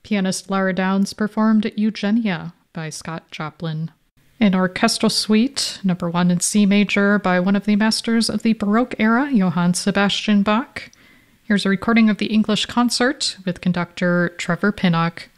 Pianist Lara Downs performed Eugenia by Scott Joplin. An orchestral suite, number 1 in C major, by one of the masters of the Baroque era, Johann Sebastian Bach. Here's a recording of the English concert with conductor Trevor Pinnock.